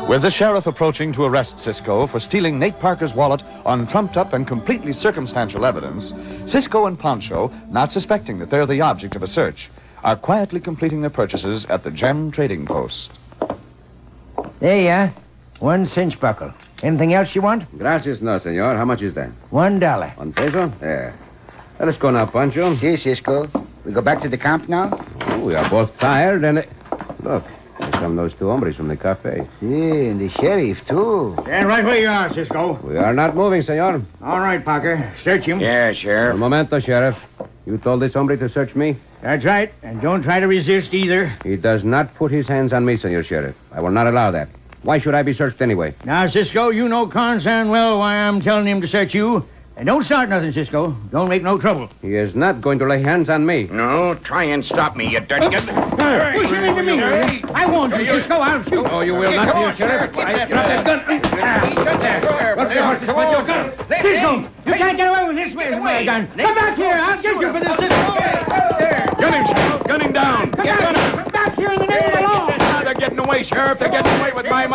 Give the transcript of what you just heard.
With the sheriff approaching to arrest Cisco for stealing Nate Parker's wallet on trumped-up and completely circumstantial evidence, Cisco and Pancho, not suspecting that they're the object of a search, are quietly completing their purchases at the Gem Trading Post. There you are. 1 cinch buckle. Anything else you want? Gracias, no, senor. How much is that? $1. 1 peso? There. Let us go now, Pancho. See, Cisco. We go back to the camp now? Oh, we are both tired and... Look, here come those 2 hombres from the cafe. See, and the sheriff, too. Stand right where you are, Cisco. We are not moving, senor. All right, Parker. Search him. Yeah, Sheriff. Un momento, Sheriff. You told this hombre to search me? That's right. And don't try to resist either. He does not put his hands on me, senor sheriff. I will not allow that. Why should I be searched anyway? Now, Cisco, you know confound well why I'm telling him to search you. And don't start nothing, Cisco. Don't make no trouble. He is not going to lay hands on me. No, try and stop me, you dirty... Push him into me. I warned you, Cisco. I'll shoot. Oh, you will not, senor sheriff. Drop that gun. Drop your horses. Put your gun. Cisco, you can't get away with this way with my gun. Come back here. I'll get you for this, Cisco. Gun him, Sheriff. Gun him down. Come back here in the name of the law. They're getting away, Sheriff. They're getting away with my money.